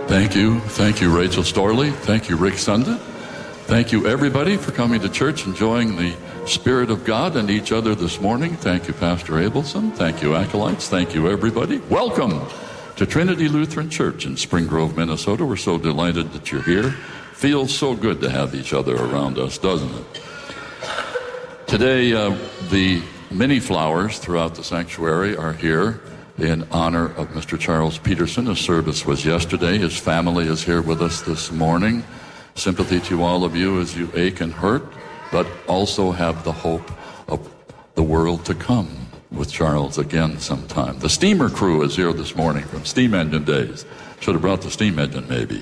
Thank you. Thank you, Rachel Storley. Thank you, Rick Sunda. Thank you, everybody, for coming to church, enjoying the Spirit of God and each other this morning. Thank you, Pastor Abelson. Thank you, Acolytes. Thank you, everybody. Welcome to Trinity Lutheran Church in Spring Grove, Minnesota. We're so delighted that you're here. Feels so good to have each other around us, doesn't it? Today, the many flowers throughout the sanctuary are here in honor of Mr. Charles Peterson. His service was yesterday. His family is here with us this morning. Sympathy to all of you as you ache and hurt, but also have the hope of the world to come with Charles again sometime. The steamer crew is here this morning from Steam Engine Days. Should have brought the steam engine, maybe.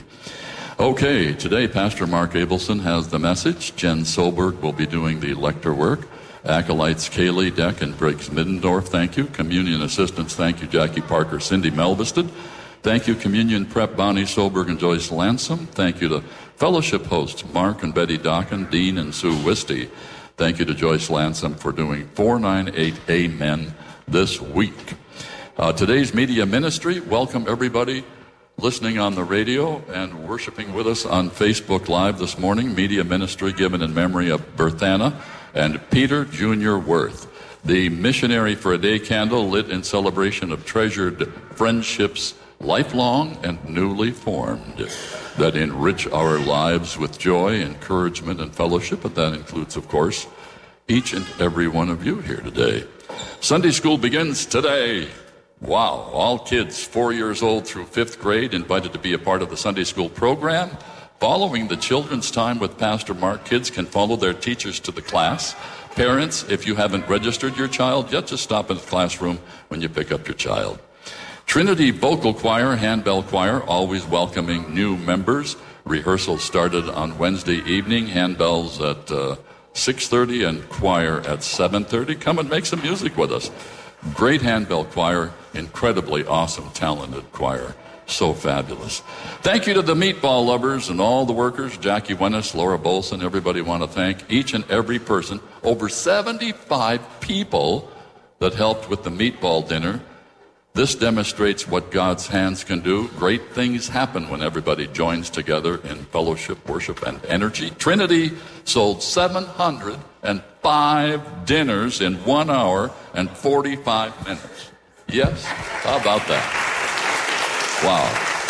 Okay, today Pastor Mark Abelson has the message. Jen Solberg will be doing the lector work. Acolytes Kaylee Deck and Briggs Middendorf, thank you. Communion assistants, thank you. Jackie Parker, Cindy Melbisted. Thank you, Communion Prep, Bonnie Solberg and Joyce Lansom. Thank you to fellowship hosts, Mark and Betty Dockin, Dean and Sue Wisty. Thank you to Joyce Lansom for doing 498 Amen this week. Today's media ministry, welcome everybody listening on the radio and worshiping with us on Facebook Live this morning. Media ministry given in memory of Berthana and Peter Jr. Worth. The Missionary for a Day candle lit in celebration of treasured friendships, lifelong and newly formed, that enrich our lives with joy, encouragement, and fellowship. And that includes, of course, each and every one of you here today. Sunday school begins today. Wow, all kids 4 years old through 5th grade invited to be a part of the Sunday school program. Following the children's time with Pastor Mark, kids can follow their teachers to the class. Parents, if you haven't registered your child yet, just stop in the classroom when you pick up your child. Trinity Vocal Choir, Handbell Choir, always welcoming new members. Rehearsal started on Wednesday evening. Handbells at 6:30 and choir at 7:30. Come and make some music with us. Great handbell choir, incredibly awesome, talented choir. So fabulous. Thank you to the meatball lovers and all the workers, Jackie Wennis, Laura Bolson, everybody want to thank each and every person, over 75 people that helped with the meatball dinner. This demonstrates what God's hands can do. Great things happen when everybody joins together in fellowship, worship, and energy. Trinity sold 705 dinners in 1 hour and 45 minutes. Yes, how about that? Wow.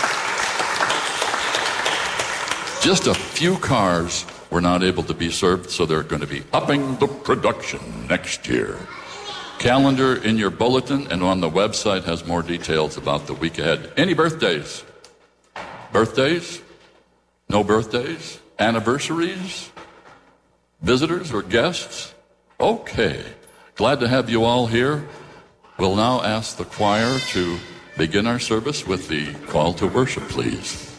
Just a few cars were not able to be served, so they're going to be upping the production next year. Calendar in your bulletin and on the website has more details about the week ahead. Any birthdays? Birthdays? No birthdays? Anniversaries? Visitors or guests? Okay. Glad to have you all here. We'll now ask the choir to begin our service with the call to worship, please.